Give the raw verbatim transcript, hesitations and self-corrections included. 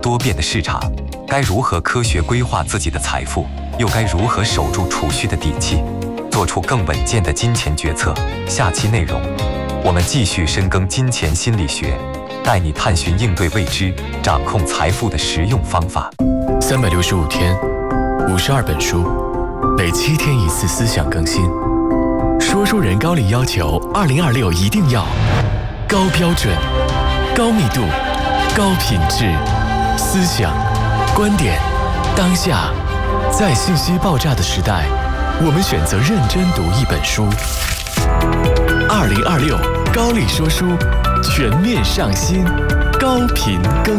多变的市场，该如何科学规划自己的财富，又该如何守住储蓄的底气，做出更稳健的金钱决策？下期内容，我们继续深耕金钱心理学，带你探寻应对未知、掌控财富的实用方法。 三百六十五天，五十二本书，每七天一次思想更新。说书人高力要求，二零二六一定要高标准、高密度、高品质，思想、观点、当下，在信息爆炸的时代，我们选择认真读一本书。二零二六高力说书全面上新，高频更